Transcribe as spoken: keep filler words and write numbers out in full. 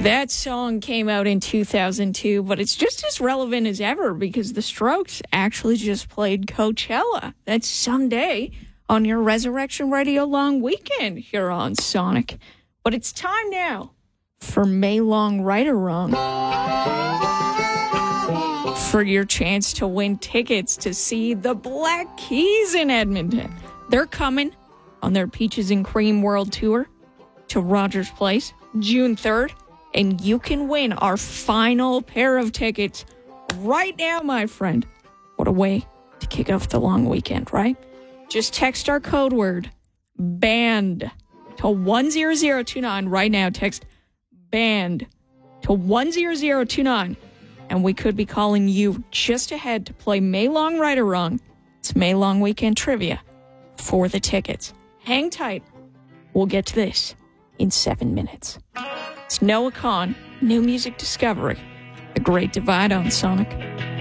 That song came out in two thousand two, but it's just as relevant as ever because the Strokes actually just played Coachella. That's Sunday on your Resurrection Radio long weekend here on Sonic. But it's time now for May Long Right or Wrong. For your chance to win tickets to see the Black Keys in Edmonton. They're coming on their Peaches and Cream World Tour to Rogers Place June third. And you can win our final pair of tickets right now, my friend. What a way to kick off the long weekend, right? Just text our code word, BAND, to one zero zero two nine right now. Text BAND to one zero zero two nine. And we could be calling you just ahead to play May Long Right or Wrong. It's May Long Weekend Trivia for the tickets. Hang tight. We'll get to this in seven minutes. It's Noah Kahan, New Music Discovery, The Great Divide on Sonic.